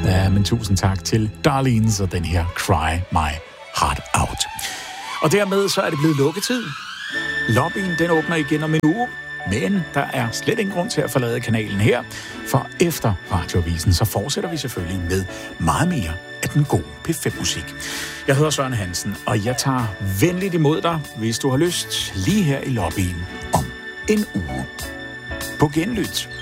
Ja, men tusind tak til Darlenes og den her Cry My Heart Out. Og dermed så er det blevet lukketid. Lobbyen den åbner igen om en uge, men der er slet ingen grund til at forlade kanalen her, for efter Radioavisen så fortsætter vi selvfølgelig med meget mere af den gode P5-musik. Jeg hedder Søren Hansen, og jeg tager venligt imod dig, hvis du har lyst, lige her i lobbyen om en uge. På genlyt.